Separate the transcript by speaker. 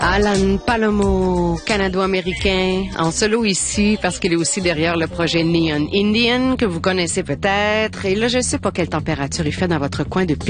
Speaker 1: Alan Palomo, canado-américain, en solo ici parce qu'il est aussi derrière le projet Neon Indian que vous connaissez peut-être. Et là, je sais pas quelle température il fait dans votre coin de